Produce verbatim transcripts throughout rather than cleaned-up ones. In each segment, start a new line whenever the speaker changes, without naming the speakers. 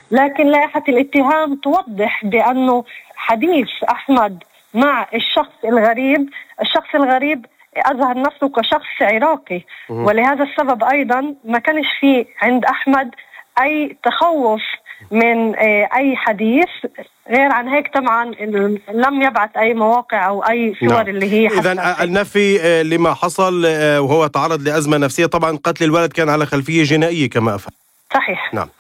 لكن لائحة الاتهام توضح بأنه حديث أحمد مع الشخص الغريب الشخص الغريب أظهر نفسه كشخص عراقي، ولهذا السبب أيضا ما كانش فيه عند أحمد أي تخوف من أي حديث. غير عن هيك طبعا لم يبعث أي مواقع أو أي صور. نعم. اللي هي
إذن النفي لما حصل وهو تعرض لأزمة نفسية، طبعا قتل الولد كان على خلفية جنائية كما أفهم.
صحيح.
نعم.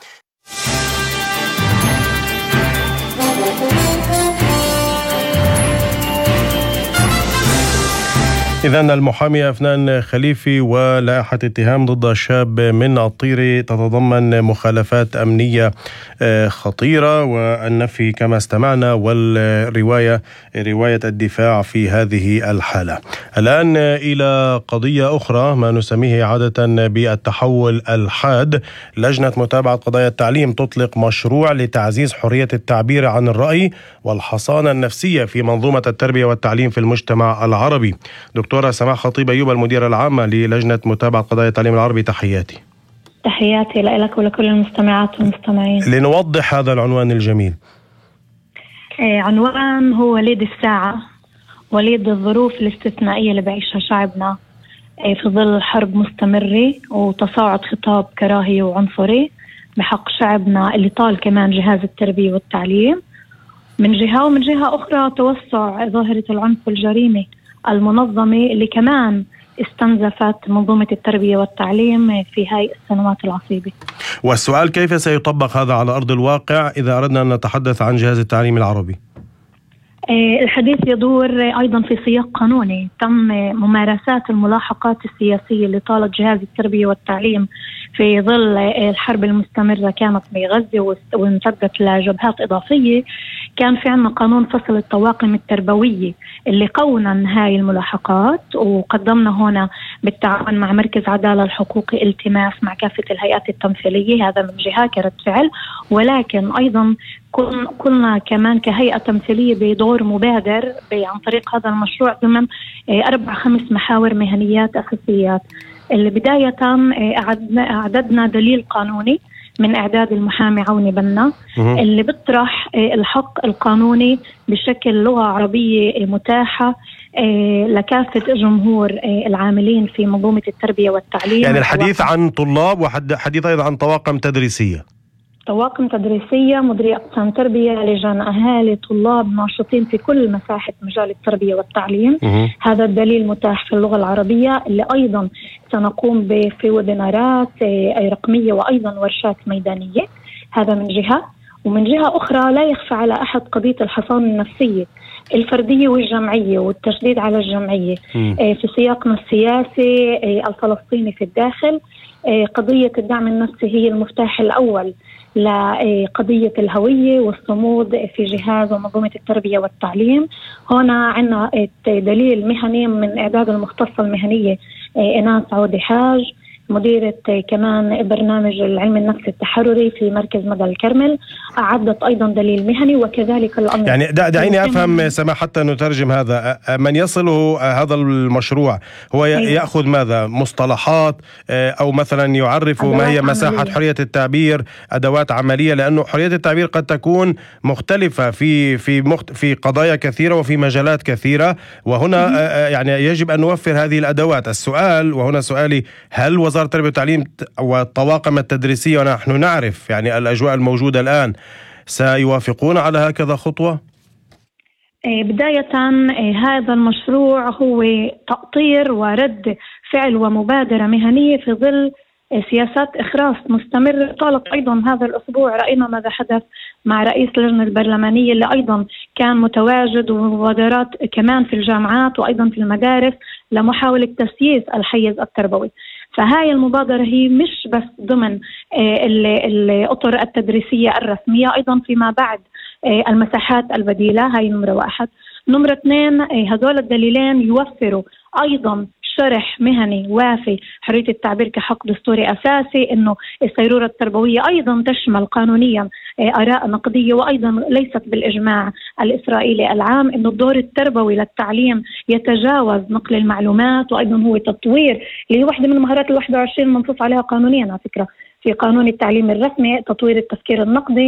إذن المحامية أفنان خليفي ولائحة اتهام ضد شاب من الطيري تتضمن مخالفات أمنية خطيرة، والنفي كما استمعنا، والرواية رواية الدفاع في هذه الحالة. الآن إلى قضية أخرى، ما نسميه عادة بالتحول الحاد. لجنة متابعة قضايا التعليم تطلق مشروع لتعزيز حرية التعبير عن الرأي والحصانة النفسية في منظومة التربية والتعليم في المجتمع العربي. دكتورة سماح خطيب أيوب، المديرة العامة للجنة متابعة قضايا التعليم العربي، تحياتي.
تحياتي لك ولكل المستمعات والمستمعين.
لنوضح هذا العنوان الجميل.
عنوان هو وليد الساعة، وليد الظروف الاستثنائية اللي بعيشها شعبنا في ظل حرب مستمرة وتصاعد خطاب كراهي وعنصري بحق شعبنا اللي طال كمان جهاز التربية والتعليم من جهة، ومن جهة أخرى توسع ظاهرة العنف والجريمة المنظمة اللي كمان استنزفت منظومة التربية والتعليم في هاي السنوات العصيبة.
والسؤال كيف سيطبق هذا على أرض الواقع إذا أردنا أن نتحدث عن جهاز التعليم العربي؟
الحديث يدور أيضا في سياق قانوني. تم ممارسات الملاحقات السياسية اللي طالت جهاز التربية والتعليم في ظل الحرب المستمرة كانت بغزة وامتدت لجبهات إضافية. كان في عنا قانون فصل الطواقم التربوية اللي قونن هاي الملاحقات، وقدمنا هنا بالتعاون مع مركز عدالة الحقوقي التماس مع كافة الهيئات التمثيلية، هذا من جهة كرد فعل، ولكن أيضا كنا كمان كهيئة تمثيلية بدور مبادر عن طريق هذا المشروع ضمن أربع خمس محاور مهنيات أساسيات. اللي بداية أعددنا دليل قانوني من إعداد المحامي عوني بنا اللي بيطرح الحق القانوني بشكل لغة عربية متاحة لكافة جمهور العاملين في منظومة التربية والتعليم.
يعني الحديث عن طلاب وحديث أيضا عن طواقم تدريسية.
طواقم تدريسية، مديري أقسام تربية، لجان أهالي، طلاب ناشطين في كل مساحة مجال التربية والتعليم. مه. هذا الدليل متاح في اللغة العربية اللي أيضا سنقوم في ويبينارات رقمية وأيضا ورشات ميدانية. هذا من جهة، ومن جهة أخرى لا يخفى على أحد قضية الحصانة النفسية الفردية والجمعية والتشديد على الجمعية م. في سياقنا السياسي الفلسطيني في الداخل. قضية الدعم النفسي هي المفتاح الأول لقضية الهوية والصمود في جهاز ومنظومة التربية والتعليم. هنا عنا دليل مهني من إعداد المختصة المهنية إناس عودي حاج، مديرة كمان برنامج العلم النفسي التحرري في مركز مدى الكرمل، أعدت أيضا دليل مهني وكذلك الأمر.
يعني دعيني أفهم سماح حتى نترجم هذا. من يصله هذا المشروع هو يأخذ ماذا؟ مصطلحات أو مثلا يعرف ما هي مساحة عملية. حرية التعبير، أدوات عملية، لأنه حرية التعبير قد تكون مختلفة في في مخت في قضايا كثيرة وفي مجالات كثيرة، وهنا يعني يجب أن نوفر هذه الأدوات. السؤال وهنا سؤالي، هل وزارة التربية والتعليم والطواقم التدريسية، ونحن نعرف يعني الأجواء الموجودة الآن، سيوافقون على هكذا خطوة؟
بداية هذا المشروع هو تأطير ورد فعل ومبادرة مهنية في ظل سياسات إخراس مستمرة طالت. أيضا هذا الأسبوع رأينا ماذا حدث مع رئيس اللجنة البرلمانية اللي أيضا كان متواجد، ومبادرات كمان في الجامعات وأيضا في المدارس لمحاولة تسييس الحيز التربوي. فهاي المبادرة هي مش بس ضمن الأطر التدريسية الرسمية، أيضا فيما بعد المساحات البديلة. هاي نمرة واحد. نمرة اثنين، هذول الدليلين يوفروا أيضا شرح مهني وافي، حرية التعبير كحق دستوري أساسي، إنه السيرورة التربوية أيضا تشمل قانونيا آراء نقدية وأيضا ليست بالإجماع الإسرائيلي العام، إنه الدور التربوي للتعليم يتجاوز نقل المعلومات، وأيضا هو تطوير اللي هي واحدة من المهارات الواحد وعشرين المنصوص عليها قانونيا على فكرة في قانون التعليم الرسمي، تطوير التفكير النقدي